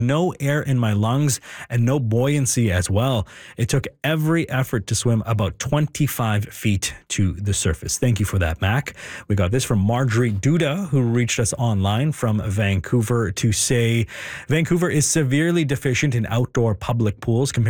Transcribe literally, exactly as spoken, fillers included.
no air in my lungs and no buoyancy as well. It took every effort to swim about twenty-five feet to the surface. Thank you for that, Mac. We got this from Marjorie Duda, who reached us online from Vancouver to say Vancouver is severely deficient in outdoor public pools compared